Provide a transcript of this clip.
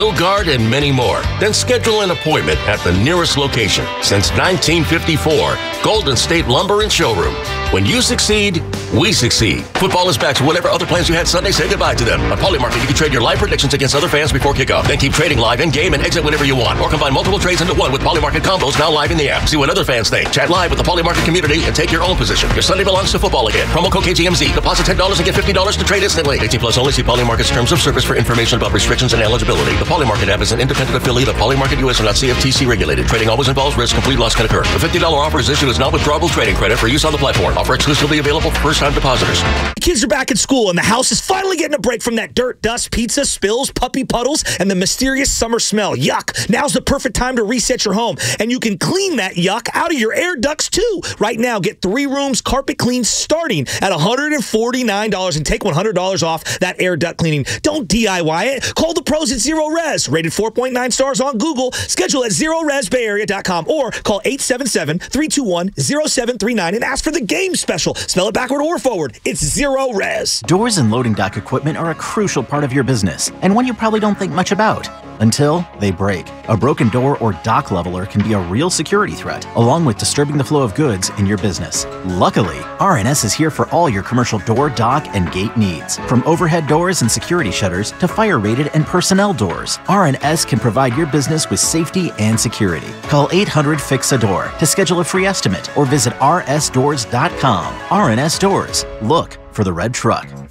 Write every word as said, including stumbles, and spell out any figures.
Guard, and many more. Then schedule an appointment at the nearest location. Since nineteen fifty-four, Golden State Lumber and Showroom. When you succeed, we succeed. Football is back, so whatever other plans you had Sunday, say goodbye to them. On Polymarket, you can trade your live predictions against other fans before kickoff. Then keep trading live in-game and exit whenever you want. Or combine multiple trades into one with Polymarket combos now live in the app. See what other fans think. Chat live with the Polymarket community and take your own position. Your Sunday belongs to football again. Promo code K G M Z. Deposit ten dollars and get fifty dollars to trade instantly. eighteen plus only. See Polymarket's terms of service for information about restrictions and eligibility. The Polymarket app is an independent affiliate of Polymarket U S and not C F T C regulated. Trading always involves risk. Complete loss can occur. The fifty dollars offer is issued as not withdrawable trading credit for use on the platform. Offer exclusively available for first-time depositors. Kids are back at school, and the house is finally getting a break from that dirt, dust, pizza, spills, puppy puddles, and the mysterious summer smell. Yuck. Now's the perfect time to reset your home, and you can clean that yuck out of your air ducts, too. Right now, get three rooms carpet clean starting at one hundred forty-nine dollars and take one hundred dollars off that air duct cleaning. Don't D I Y it. Call the pros at Zero Res. Rated four point nine stars on Google. Schedule at zero res bay area dot com or call eight seven seven, three two one, zero seven three nine and ask for the game special. Spell it backward or forward. It's Zero Res. Doors and loading dock equipment are a crucial part of your business, and one you probably don't think much about until they break. A broken door or dock leveler can be a real security threat, along with disturbing the flow of goods in your business. Luckily, R N S is here for all your commercial door, dock, and gate needs. From overhead doors and security shutters to fire-rated and personnel doors, R N S can provide your business with safety and security. Call eight hundred, fix a door to schedule a free estimate or visit r s doors dot com. R N S Doors. Look for the red truck.